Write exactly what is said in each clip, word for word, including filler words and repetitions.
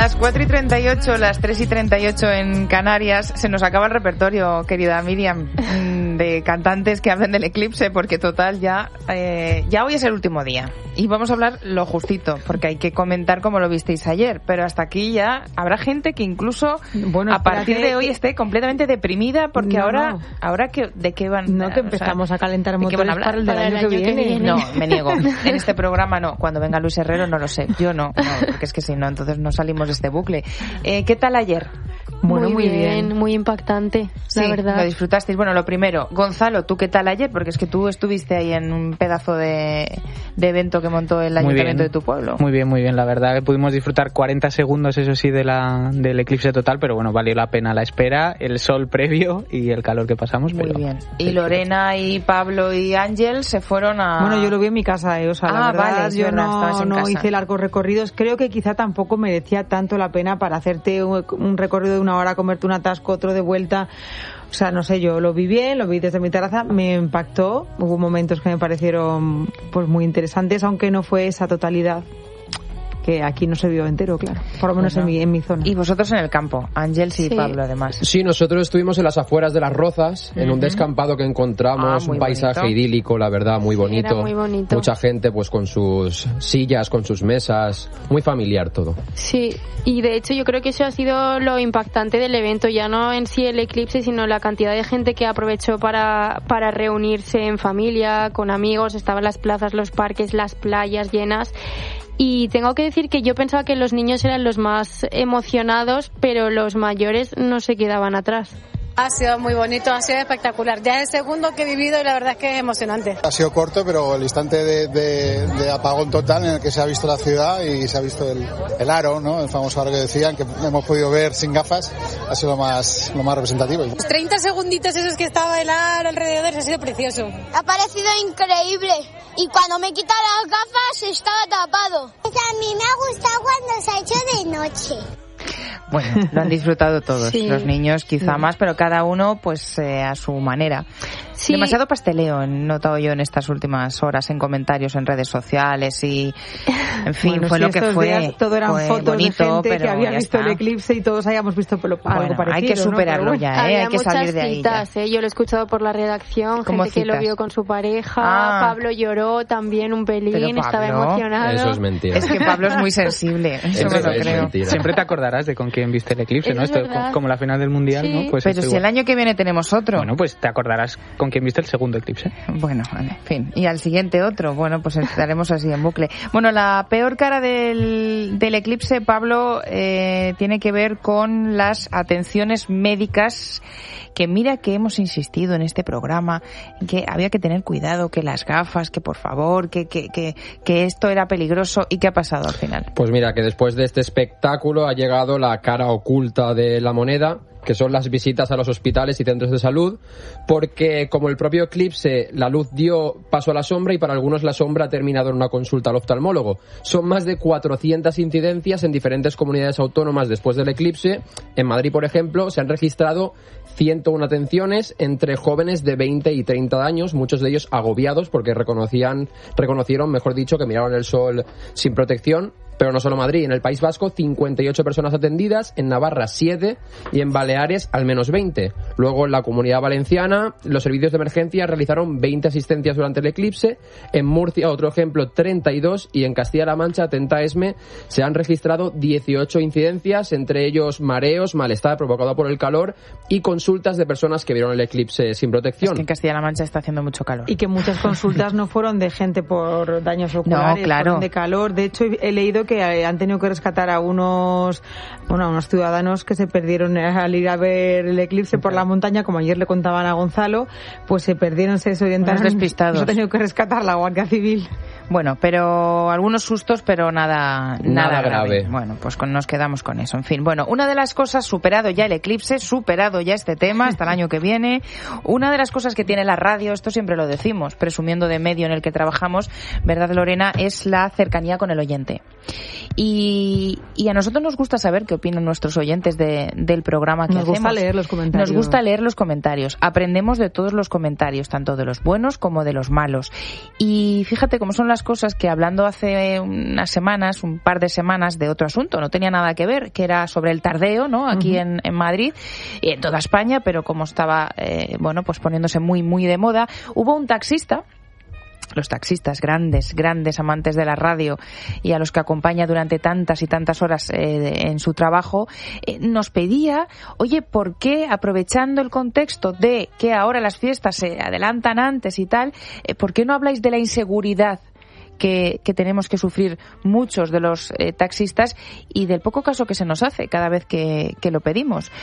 Las cuatro y treinta y ocho, las tres y treinta y ocho en Canarias. Se nos acaba el repertorio, querida Miriam, de cantantes que hablen del eclipse, porque total ya eh, ya hoy es el último día. Y vamos a hablar lo justito, porque hay que comentar cómo lo visteis ayer. Pero hasta aquí ya habrá gente que incluso bueno, a partir de hoy esté completamente deprimida, porque no, ahora, no. ahora que, ¿de qué van? No, que empezamos o sea, a calentar motores a para el del año, año que, viene. que viene. No, me niego. En este programa no. Cuando venga Luis Herrero no lo sé. Yo no, no porque es que si no, entonces no salimos de este bucle. Eh, ¿Qué tal ayer? Bueno, muy, muy bien, bien, muy impactante, sí, la verdad. Lo disfrutasteis. Bueno, lo primero, Gonzalo, ¿tú qué tal ayer? Porque es que tú estuviste ahí en un pedazo de, de evento que montó el ayuntamiento de tu pueblo. Muy bien, muy bien, la verdad que pudimos disfrutar cuarenta segundos, eso sí, de la del eclipse total, pero bueno, valió la pena la espera, el sol previo y el calor que pasamos. Muy pero, bien. Y Lorena y Pablo y Ángel se fueron a... Bueno, yo lo vi en mi casa, eh, o sea, ah, la verdad, vale, yo verdad, no, no hice largos recorridos. Creo que quizá tampoco merecía tanto la pena para hacerte un, un recorrido de una hora, comerte una atasco, otro de vuelta. O sea, no sé, yo lo vi bien, lo vi desde mi terraza, me impactó. Hubo momentos que me parecieron pues muy interesantes, aunque no fue esa totalidad que aquí no se vio entero, claro, por lo menos bueno. en, mi, en mi zona. Y vosotros en el campo, Ángel y sí. Pablo, además. Sí, nosotros estuvimos en las afueras de Las Rozas, en uh-huh. un descampado que encontramos, ah, un paisaje bonito. idílico, la verdad, muy bonito. Sí, era muy bonito. Mucha gente pues con sus sillas, con sus mesas, muy familiar todo. Sí, y de hecho yo creo que eso ha sido lo impactante del evento, ya no en sí el eclipse, sino la cantidad de gente que aprovechó para, para reunirse en familia, con amigos, estaban las plazas, los parques, las playas llenas. Y tengo que decir que yo pensaba que los niños eran los más emocionados, pero los mayores no se quedaban atrás. Ha sido muy bonito, ha sido espectacular. Ya es el segundo que he vivido y la verdad es que es emocionante. Ha sido corto, pero el instante de, de, de apagón total en el que se ha visto la ciudad y se ha visto el, el aro, ¿no? El famoso aro que decían, que hemos podido ver sin gafas, ha sido lo más, lo más representativo. Los treinta segunditos esos que estaba el aro alrededor ha sido precioso. Ha parecido increíble y cuando me quitan las gafas estaba tapado. Pues a mí me ha gustado cuando se ha hecho de noche. Bueno, lo han disfrutado todos, sí. los niños quizá sí. más, pero cada uno pues eh, a su manera. Sí. Demasiado pasteleo he notado yo en estas últimas horas en comentarios en redes sociales y en fin, bueno, fue sí, lo que fue. Días, todo eran fue fotos bonito, de gente que había visto está. el eclipse y todos hayamos visto algo bueno, parecido. Hay que superarlo ¿no? ya, ¿eh? hay que salir de ahí. Citas, ¿eh? Yo lo he escuchado por la redacción, gente citas? que lo vio con su pareja, ah. Pablo lloró también un pelín, estaba emocionado. Eso es mentira. Es que Pablo es muy sensible, eso, eso me lo creo. Mentira. Siempre te acordarás de con quién viste el eclipse, es ¿no? Esto, como la final del mundial, sí. ¿no? Pues pero si igual. el año que viene tenemos otro. Bueno, pues te acordarás con quién viste el segundo eclipse. Bueno, vale, en fin. Y al siguiente otro. Bueno, pues estaremos así en bucle. Bueno, la peor cara del, del eclipse, Pablo, eh, tiene que ver con las atenciones médicas, que mira que hemos insistido en este programa en que había que tener cuidado, que las gafas, que por favor, que, que, que, que esto era peligroso. ¿Y qué ha pasado al final? Pues mira, que después de este espectáculo ha llegado la cara oculta de la moneda, que son las visitas a los hospitales y centros de salud, porque como el propio eclipse, la luz dio paso a la sombra y para algunos la sombra ha terminado en una consulta al oftalmólogo. Son más de cuatrocientas incidencias en diferentes comunidades autónomas después del eclipse. En Madrid, por ejemplo, se han registrado ciento una atenciones entre jóvenes de veinte y treinta años, muchos de ellos agobiados porque reconocían, reconocieron, mejor dicho, que miraban el sol sin protección. Pero no solo Madrid, en el País Vasco cincuenta y ocho personas atendidas, en Navarra siete y en Baleares al menos veinte. Luego en la Comunidad Valenciana los servicios de emergencia realizaron veinte asistencias durante el eclipse, en Murcia otro ejemplo treinta y dos y en Castilla-La Mancha, Tenta Esme, se han registrado dieciocho incidencias, entre ellos mareos, malestar provocado por el calor y consultas de personas que vieron el eclipse sin protección. Es que en Castilla-La Mancha está haciendo mucho calor. Y que muchas consultas no fueron de gente por daños oculares, no, claro. fueron de calor. De hecho he leído que han tenido que rescatar a unos bueno, a unos ciudadanos que se perdieron al ir a ver el eclipse por la montaña, como ayer le contaban a Gonzalo, pues se perdieron, se desorientaron, unos despistados. Se ha tenido que rescatar la Guardia Civil. Bueno, pero algunos sustos, pero nada, nada, nada grave. grave. Bueno, pues con, nos quedamos con eso. En fin, bueno, una de las cosas, superado ya el eclipse, superado ya este tema hasta el año que viene, una de las cosas que tiene la radio, esto siempre lo decimos, presumiendo de medio en el que trabajamos, ¿verdad, Lorena?, es la cercanía con el oyente. Y, y a nosotros nos gusta saber qué opinan nuestros oyentes de, del programa que nos hacemos. Nos gusta leer los comentarios. Nos gusta leer los comentarios. Aprendemos de todos los comentarios, tanto de los buenos como de los malos. Y fíjate cómo son las cosas, que hablando hace unas semanas, un par de semanas, de otro asunto, no tenía nada que ver, que era sobre el tardeo, ¿no? Aquí uh-huh. en, en Madrid y en toda España, pero como estaba, eh, bueno, pues poniéndose muy, muy de moda, hubo un taxista. Los taxistas, grandes, grandes amantes de la radio y a los que acompaña durante tantas y tantas horas eh, en su trabajo, eh, nos pedía, oye, ¿por qué, aprovechando el contexto de que ahora las fiestas se adelantan antes y tal, eh, ¿por qué no habláis de la inseguridad que, que tenemos que sufrir muchos de los eh, taxistas y del poco caso que se nos hace cada vez que, que lo pedimos?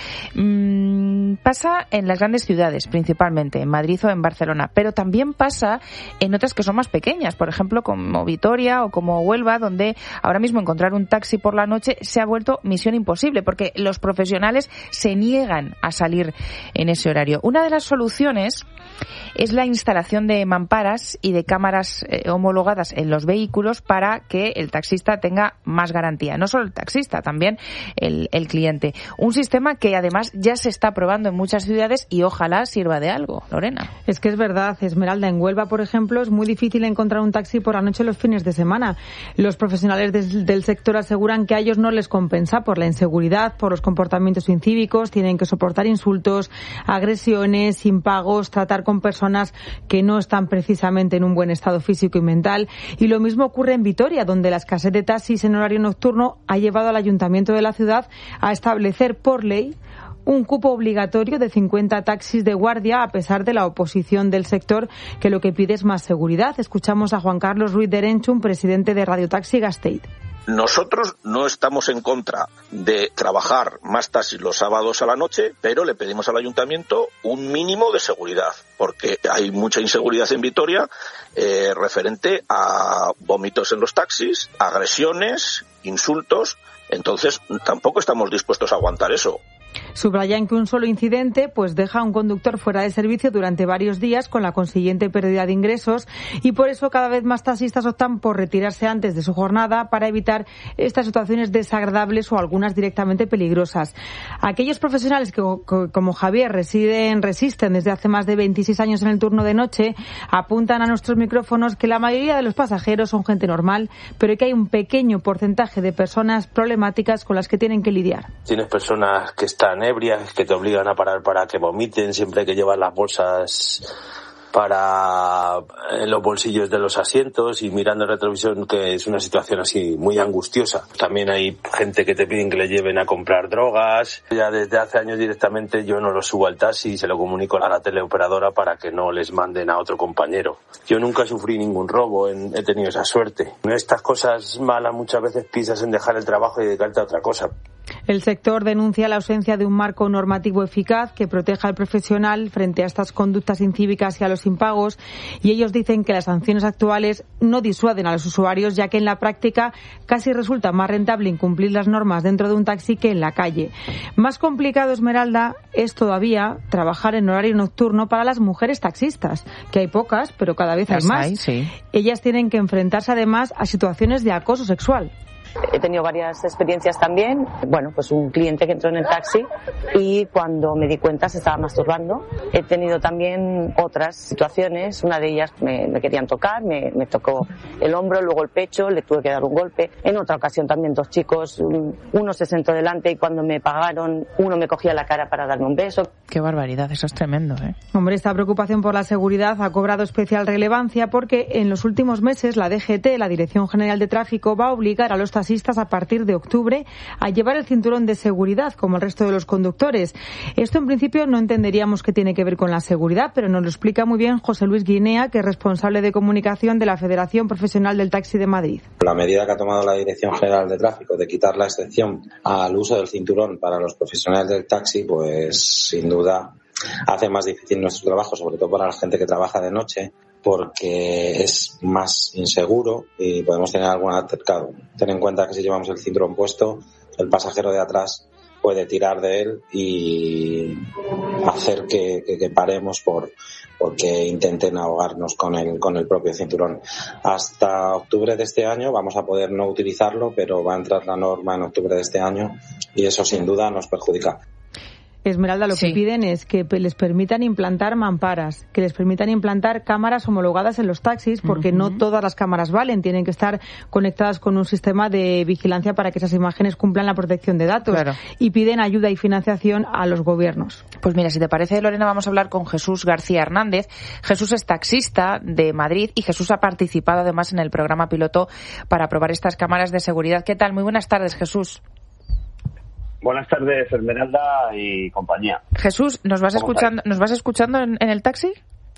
Mm, pasa en las grandes ciudades, principalmente, en Madrid o en Barcelona, pero también pasa en otras que son más pequeñas, por ejemplo, como Vitoria o como Huelva, donde ahora mismo encontrar un taxi por la noche se ha vuelto misión imposible, porque los profesionales se niegan a salir en ese horario. Una de las soluciones es la instalación de mamparas y de cámaras eh, homologadas en los vehículos para que el taxista tenga más garantía. No solo el taxista, también el, el cliente. Un sistema que además ya se está probando en muchas ciudades y ojalá sirva de algo. Lorena. Es que es verdad, Esmeralda, en Huelva, por ejemplo, es muy difícil encontrar un taxi por la noche los fines de semana. Los profesionales del, del sector aseguran que a ellos no les compensa por la inseguridad, por los comportamientos incívicos, tienen que soportar insultos, agresiones, impagos, tratar con personas que no están precisamente en un buen estado físico y mental. Y lo mismo ocurre en Vitoria, donde la escasez de taxis en horario nocturno ha llevado al ayuntamiento de la ciudad a establecer por ley un cupo obligatorio de cincuenta taxis de guardia, a pesar de la oposición del sector, que lo que pide es más seguridad. Escuchamos a Juan Carlos Ruiz de Erenchun, presidente de Radio Taxi Gasteiz. Nosotros no estamos en contra de trabajar más taxis los sábados a la noche, pero le pedimos al ayuntamiento un mínimo de seguridad, porque hay mucha inseguridad en Vitoria eh, referente a vómitos en los taxis, agresiones, insultos. Entonces tampoco estamos dispuestos a aguantar eso. Subrayan que un solo incidente pues deja a un conductor fuera de servicio durante varios días, con la consiguiente pérdida de ingresos, y por eso cada vez más taxistas optan por retirarse antes de su jornada para evitar estas situaciones desagradables o algunas directamente peligrosas. Aquellos profesionales que, como Javier, residen, resisten desde hace más de veintiséis años en el turno de noche, apuntan a nuestros micrófonos que la mayoría de los pasajeros son gente normal, pero que hay un pequeño porcentaje de personas problemáticas con las que tienen que lidiar. Tienes personas que están ebrias, que te obligan a parar para que vomiten, siempre que llevan las bolsas para en los bolsillos de los asientos y mirando el retrovisor, que es una situación así muy angustiosa. También hay gente que te piden que le lleven a comprar drogas. Ya desde hace años directamente yo no lo subo al taxi y se lo comunico a la teleoperadora para que no les manden a otro compañero. Yo nunca sufrí ningún robo, en, he tenido esa suerte. Estas cosas malas muchas veces piensas en dejar el trabajo y dedicarte a otra cosa. El sector denuncia la ausencia de un marco normativo eficaz que proteja al profesional frente a estas conductas incívicas y a los impagos, y ellos dicen que las sanciones actuales no disuaden a los usuarios, ya que en la práctica casi resulta más rentable incumplir las normas dentro de un taxi que en la calle. Más complicado, Esmeralda, es todavía trabajar en horario nocturno para las mujeres taxistas, que hay pocas, pero cada vez hay más. Hay, sí. Ellas tienen que enfrentarse además a situaciones de acoso sexual. He tenido varias experiencias también. Bueno, pues un cliente que entró en el taxi y cuando me di cuenta se estaba masturbando. He tenido también otras situaciones. Una de ellas me, me querían tocar, me, me tocó el hombro, luego el pecho, le tuve que dar un golpe. En otra ocasión también dos chicos, uno se sentó delante y cuando me pagaron, uno me cogía la cara para darme un beso. Qué barbaridad, eso es tremendo, ¿eh? Hombre, esta preocupación por la seguridad ha cobrado especial relevancia porque en los últimos meses la D G T, la Dirección General de Tráfico, va a obligar a los taxistas a partir de octubre a llevar el cinturón de seguridad como el resto de los conductores. Esto en principio no entenderíamos que tiene que ver con la seguridad, pero nos lo explica muy bien José Luis Guinea, que es responsable de comunicación de la Federación Profesional del Taxi de Madrid. La medida que ha tomado la Dirección General de Tráfico de quitar la excepción al uso del cinturón para los profesionales del taxi, pues sin duda hace más difícil nuestro trabajo, sobre todo para la gente que trabaja de noche, porque es más inseguro y podemos tener algún altercado. Ten en cuenta que si llevamos el cinturón puesto, el pasajero de atrás puede tirar de él y hacer que, que, que paremos por porque intenten ahogarnos con el con el propio cinturón. Hasta octubre de este año vamos a poder no utilizarlo, pero va a entrar la norma en octubre de este año y eso sin duda nos perjudica. Esmeralda, lo Sí. que piden es que les permitan implantar mamparas, que les permitan implantar cámaras homologadas en los taxis, porque uh-huh. no todas las cámaras valen, tienen que estar conectadas con un sistema de vigilancia para que esas imágenes cumplan la protección de datos. Claro. Y piden ayuda y financiación a los gobiernos. Pues mira, si te parece, Lorena, vamos a hablar con Jesús García Hernández. Jesús es taxista de Madrid y Jesús ha participado además en el programa piloto para probar estas cámaras de seguridad. ¿Qué tal? Muy buenas tardes, Jesús. Buenas tardes, Esmeralda y compañía. Jesús, ¿nos vas escuchando, ¿nos vas escuchando en, en el taxi?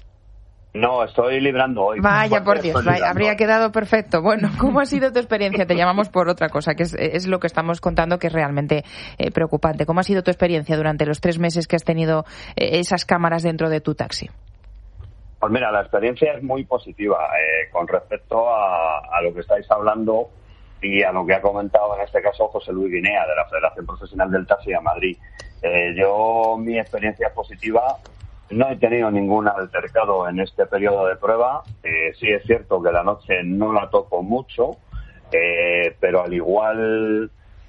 No, estoy librando hoy. Vaya, por Dios, vaya, habría quedado perfecto. Bueno, ¿cómo ha sido tu experiencia? Te llamamos por otra cosa, que es, es lo que estamos contando, que es realmente eh, preocupante. ¿Cómo ha sido tu experiencia durante los tres meses que has tenido eh, esas cámaras dentro de tu taxi? Pues mira, la experiencia es muy positiva eh, con respecto a, a lo que estáis hablando y a lo que ha comentado en este caso José Luis Guinea de la Federación Profesional del Taxi de Madrid. Eh, yo, mi experiencia es positiva. No he tenido ningún altercado en este periodo de prueba. Eh, sí es cierto que la noche no la toco mucho, eh, pero al igual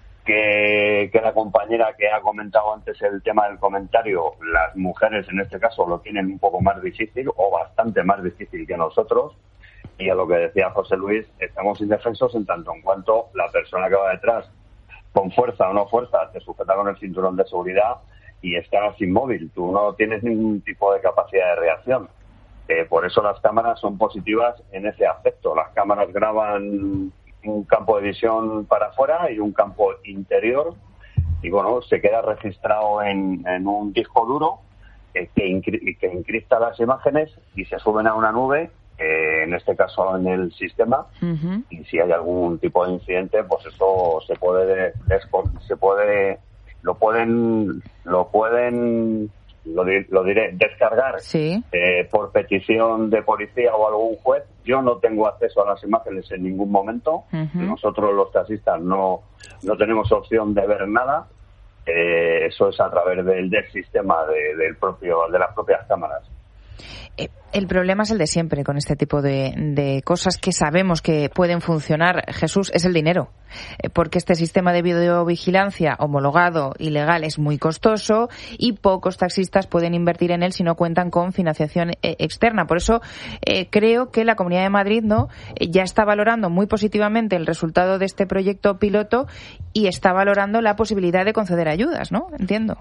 que, que la compañera que ha comentado antes el tema del comentario, las mujeres en este caso lo tienen un poco más difícil o bastante más difícil que nosotros. Y a lo que decía José Luis, estamos indefensos en tanto en cuanto la persona que va detrás, con fuerza o no fuerza, te sujeta con el cinturón de seguridad y estás inmóvil. Tú no tienes ningún tipo de capacidad de reacción. Eh, por eso las cámaras son positivas en ese aspecto. Las cámaras graban un campo de visión para afuera y un campo interior. Y bueno, se queda registrado en, en un disco duro eh, que, incri- que encripta las imágenes y se suben a una nube. Eh, en este caso en el sistema, uh-huh. y si hay algún tipo de incidente, pues eso se puede descon- se puede lo pueden lo pueden lo, di- lo diré descargar sí. eh, por petición de policía o algún juez. Yo no tengo acceso a las imágenes en ningún momento. Uh-huh. Nosotros los taxistas no no tenemos opción de ver nada. Eh, eso es a través del, del sistema de, del propio de las propias cámaras. El problema es el de siempre con este tipo de, de cosas que sabemos que pueden funcionar, Jesús, es el dinero. Porque este sistema de videovigilancia homologado y legal es muy costoso y pocos taxistas pueden invertir en él si no cuentan con financiación eh, externa. Por eso eh, creo que la Comunidad de Madrid no eh, ya está valorando muy positivamente el resultado de este proyecto piloto y está valorando la posibilidad de conceder ayudas, ¿no? Entiendo.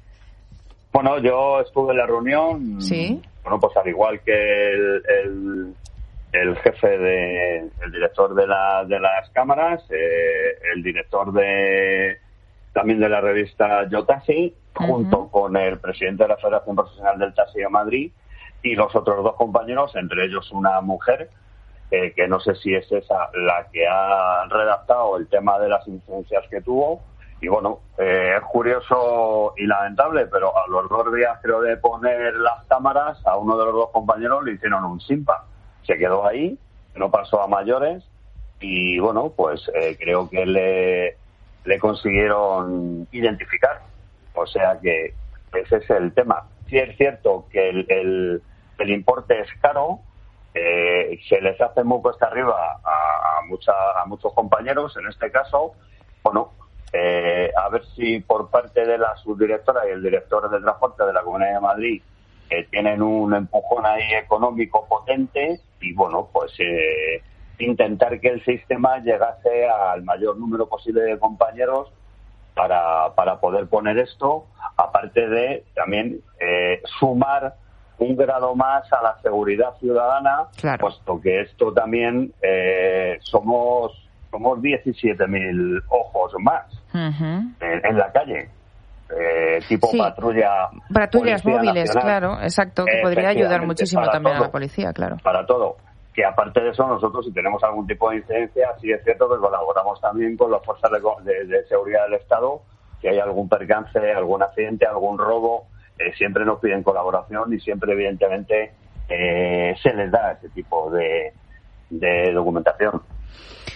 Bueno, yo estuve en la reunión. Sí. Bueno, pues al igual que el, el, el jefe de, el director de la de las cámaras, eh, el director de también de la revista Yo Taxi, uh-huh. junto con el presidente de la Federación Profesional del Taxi de Madrid y los otros dos compañeros, entre ellos una mujer, eh, que no sé si es esa la que ha redactado el tema de las incidencias que tuvo. Y bueno, eh, es curioso y lamentable, pero a los dos días creo de poner las cámaras, a uno de los dos compañeros le hicieron un simpa. Se quedó ahí, no pasó a mayores y bueno, pues eh, creo que le, le consiguieron identificar. O sea que ese es el tema. Sí es cierto que el, el, el importe es caro, eh, se les hace muy cuesta arriba a, a, mucha, a muchos compañeros, en este caso, bueno, Eh, a ver si por parte de la subdirectora y el director de transporte de la Comunidad de Madrid eh, tienen un empujón ahí económico potente y bueno, pues eh, intentar que el sistema llegase al mayor número posible de compañeros para, para poder poner esto, aparte de también eh, sumar un grado más a la seguridad ciudadana, claro. puesto que esto también eh, somos somos diecisiete mil ojos más uh-huh. en, en la calle, eh, tipo sí. patrulla. Patrullas móviles, nacional. Claro, exacto, que podría ayudar muchísimo también todo, a la policía, claro. Para todo. Que aparte de eso, nosotros si tenemos algún tipo de incidencia, sí es cierto que colaboramos también con las fuerzas de, de, de seguridad del Estado, si hay algún percance, algún accidente, algún robo, eh, siempre nos piden colaboración y siempre evidentemente eh, se les da ese tipo de, de documentación.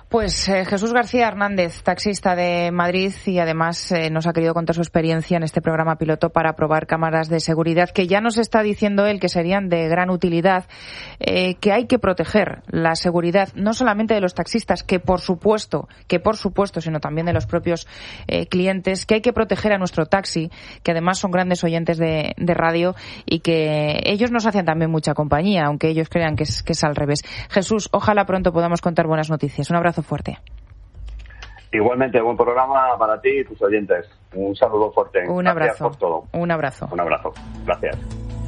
Pues eh, Jesús García Hernández, taxista de Madrid, y además eh, nos ha querido contar su experiencia en este programa piloto para probar cámaras de seguridad, que ya nos está diciendo él que serían de gran utilidad, eh, que hay que proteger la seguridad no solamente de los taxistas, que por supuesto, que por supuesto, sino también de los propios eh, clientes, que hay que proteger a nuestro taxi, que además son grandes oyentes de, de radio y que ellos nos hacen también mucha compañía, aunque ellos crean que es, que es al revés. Jesús, ojalá pronto podamos contar buenas noticias. Un abrazo fuerte. Igualmente, buen programa para ti y tus oyentes. Un saludo fuerte. Un Gracias abrazo. por todo. Un abrazo. Un abrazo. Gracias.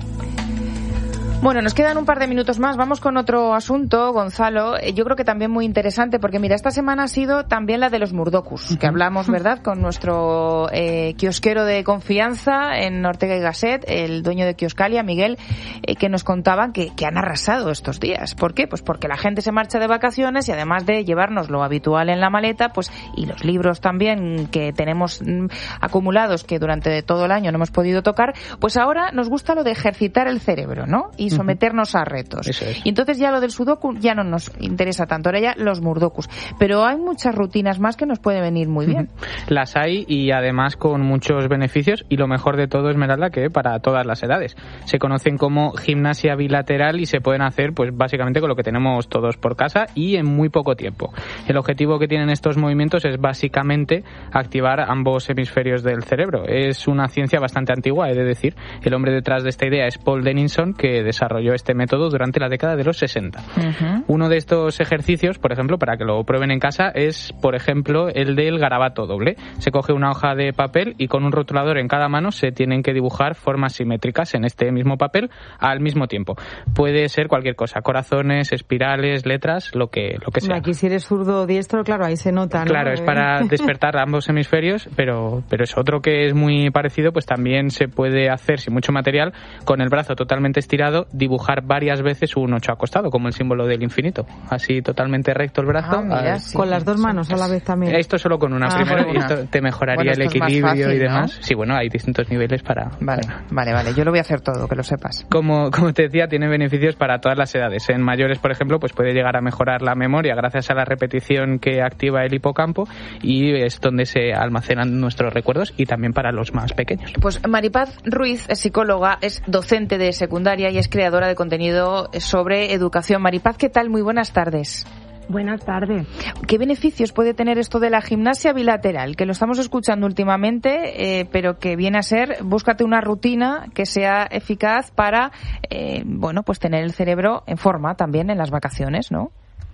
Bueno, nos quedan un par de minutos más. Vamos con otro asunto, Gonzalo. Yo creo que también muy interesante, porque mira, esta semana ha sido también la de los Murdocus, que hablamos, ¿verdad?, con nuestro eh, kiosquero de confianza en Ortega y Gasset, el dueño de Kioscalia, Miguel, eh, que nos contaban que, que han arrasado estos días. ¿Por qué? Pues porque la gente se marcha de vacaciones y además de llevarnos lo habitual en la maleta, pues y los libros también que tenemos mm, acumulados que durante todo el año no hemos podido tocar, pues ahora nos gusta lo de ejercitar el cerebro, ¿no? Y someternos a retos. Eso es. Y entonces ya lo del sudoku ya no nos interesa tanto, ahora ya los murdokus. Pero hay muchas rutinas más que nos puede venir muy bien. Las hay, y además con muchos beneficios, y lo mejor de todo, Esmeralda, que para todas las edades. Se conocen como gimnasia bilateral y se pueden hacer pues básicamente con lo que tenemos todos por casa y en muy poco tiempo. El objetivo que tienen estos movimientos es básicamente activar ambos hemisferios del cerebro. Es una ciencia bastante antigua, he de decir. El hombre detrás de esta idea es Paul Denninson, que desarrolló este método durante la década de los sesenta. Uh-huh. Uno de estos ejercicios, por ejemplo, para que lo prueben en casa, es, por ejemplo, el del garabato doble. Se coge una hoja de papel y con un rotulador en cada mano se tienen que dibujar formas simétricas en este mismo papel al mismo tiempo. Puede ser cualquier cosa, corazones, espirales, letras, lo que, lo que sea. Aquí si eres zurdo o diestro, claro, ahí se nota, ¿no? Claro, es para despertar ambos hemisferios, pero, pero es otro que es muy parecido, pues también se puede hacer sin mucho material, con el brazo totalmente estirado, dibujar varias veces un ocho acostado, como el símbolo del infinito. Así totalmente recto el brazo. Ah, mira, a... sí. Con las dos manos a la vez también. Esto solo con una ah, primero, bueno, y esto te mejoraría bueno, el equilibrio fácil, y demás. ¿no? Sí, bueno, hay distintos niveles para... Vale, para... vale, vale. Yo lo voy a hacer todo, que lo sepas. Como, como te decía, tiene beneficios para todas las edades. En mayores, por ejemplo, pues puede llegar a mejorar la memoria gracias a la repetición que activa el hipocampo, y es donde se almacenan nuestros recuerdos, y también para los más pequeños. Pues Maripaz Ruiz es psicóloga, es docente de secundaria y es creadora de contenido sobre educación. Maripaz, ¿qué tal? Muy buenas tardes. Buenas tardes. ¿Qué beneficios puede tener esto de la gimnasia bilateral? Que lo estamos escuchando últimamente, eh, pero que viene a ser, búscate una rutina que sea eficaz para, eh, bueno, pues tener el cerebro en forma también en las vacaciones, ¿no?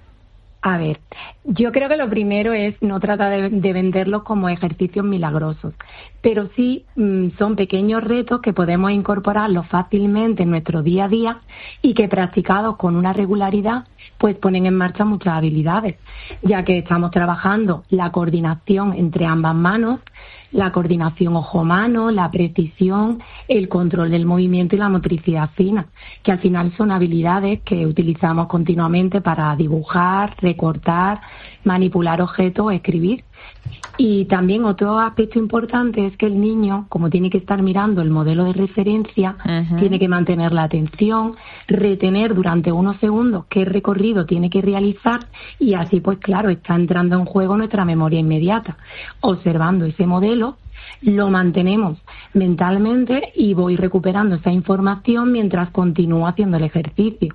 A ver, yo creo que lo primero es no tratar de, de venderlos como ejercicios milagrosos, pero sí mmm, son pequeños retos que podemos incorporarlos fácilmente en nuestro día a día y que practicados con una regularidad pues ponen en marcha muchas habilidades, ya que estamos trabajando la coordinación entre ambas manos, la coordinación ojo-mano, la precisión, el control del movimiento y la motricidad fina, que al final son habilidades que utilizamos continuamente para dibujar, recortar, manipular objetos o escribir. Y también otro aspecto importante es que el niño, como tiene que estar mirando el modelo de referencia, uh-huh. tiene que mantener la atención, retener durante unos segundos qué recorrido tiene que realizar, y así pues claro, está entrando en juego nuestra memoria inmediata. Observando ese modelo, lo mantenemos mentalmente y voy recuperando esa información mientras continúo haciendo el ejercicio.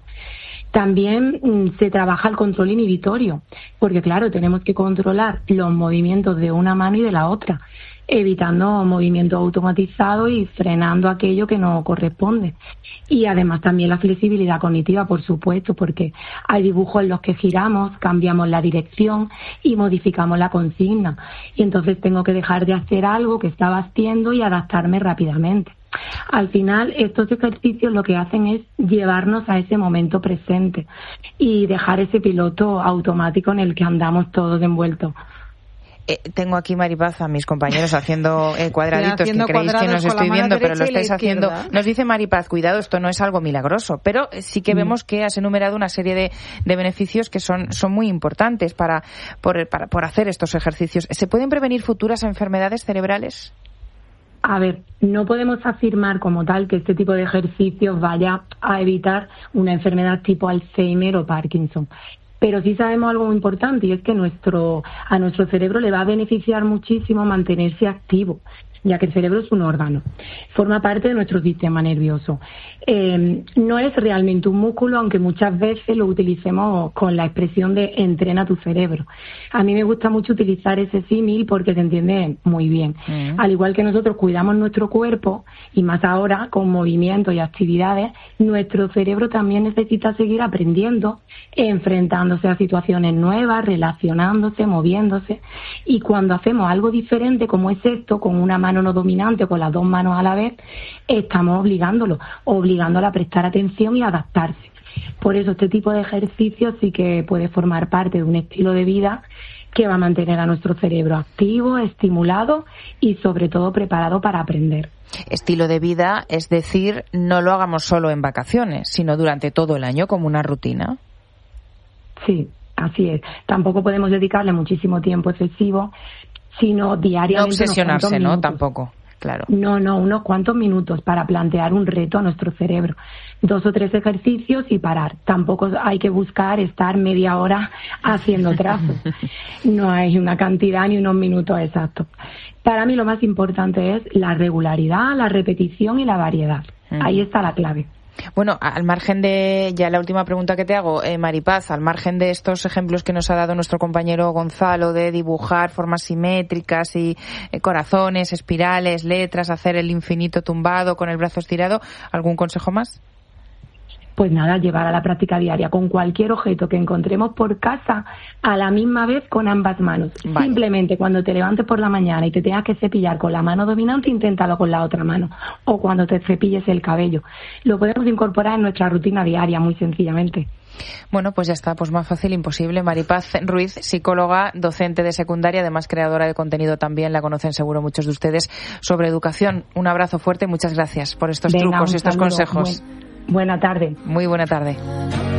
También mmm, se trabaja el control inhibitorio, porque claro, tenemos que controlar los movimientos de una mano y de la otra, evitando movimientos automatizados y frenando aquello que no corresponde. Y además también la flexibilidad cognitiva, por supuesto, porque hay dibujos en los que giramos, cambiamos la dirección y modificamos la consigna. Y entonces tengo que dejar de hacer algo que estaba haciendo y adaptarme rápidamente. Al final, estos ejercicios lo que hacen es llevarnos a ese momento presente y dejar ese piloto automático en el que andamos todos envueltos. Eh, tengo aquí, Maripaz, a mis compañeros haciendo eh, cuadraditos, sí, haciendo que creéis que nos estoy viendo, pero lo estáis haciendo. Nos dice Maripaz, cuidado, esto no es algo milagroso, pero sí que mm. vemos que has enumerado una serie de, de beneficios que son, son muy importantes para por, para por hacer estos ejercicios. ¿Se pueden prevenir futuras enfermedades cerebrales? A ver, no podemos afirmar como tal que este tipo de ejercicios vaya a evitar una enfermedad tipo Alzheimer o Parkinson. Pero sí sabemos algo muy importante, y es que nuestro a nuestro cerebro le va a beneficiar muchísimo mantenerse activo, ya que el cerebro es un órgano, forma parte de nuestro sistema nervioso. Eh, no es realmente un músculo, aunque muchas veces lo utilicemos con la expresión de entrena tu cerebro. A mí me gusta mucho utilizar ese símil porque se entiende muy bien. Mm. Al igual que nosotros cuidamos nuestro cuerpo, y más ahora con movimientos y actividades, nuestro cerebro también necesita seguir aprendiendo, enfrentándose a situaciones nuevas, relacionándose, moviéndose, y cuando hacemos algo diferente como es esto, con una mano no dominante o con las dos manos a la vez, estamos obligándolo, obligándolo a prestar atención y a adaptarse. Por eso este tipo de ejercicio sí que puede formar parte de un estilo de vida que va a mantener a nuestro cerebro activo, estimulado y sobre todo preparado para aprender. Estilo de vida, es decir, no lo hagamos solo en vacaciones, sino durante todo el año como una rutina. Sí, así es. Tampoco podemos dedicarle muchísimo tiempo excesivo, sino diariamente. No obsesionarse, ¿no? Tampoco, claro. No, no, unos cuantos minutos para plantear un reto a nuestro cerebro. Dos o tres ejercicios y parar. Tampoco hay que buscar estar media hora haciendo trazos. No hay una cantidad ni unos minutos exactos. Para mí lo más importante es la regularidad, la repetición y la variedad. Mm. Ahí está la clave. Bueno, al margen de, ya la última pregunta que te hago, eh, Maripaz, al margen de estos ejemplos que nos ha dado nuestro compañero Gonzalo de dibujar formas simétricas y eh, corazones, espirales, letras, hacer el infinito tumbado con el brazo estirado, ¿algún consejo más? Pues nada, llevar a la práctica diaria con cualquier objeto que encontremos por casa a la misma vez con ambas manos. Vale. Simplemente cuando te levantes por la mañana y te tengas que cepillar con la mano dominante, inténtalo con la otra mano. O cuando te cepilles el cabello. Lo podemos incorporar en nuestra rutina diaria muy sencillamente. Bueno, pues ya está, pues más fácil imposible. Maripaz Ruiz, psicóloga, docente de secundaria, además creadora de contenido también, la conocen seguro muchos de ustedes, sobre educación. Un abrazo fuerte y muchas gracias por estos Venga, trucos y estos saludo. consejos. Buen, buena tarde. Muy buena tarde.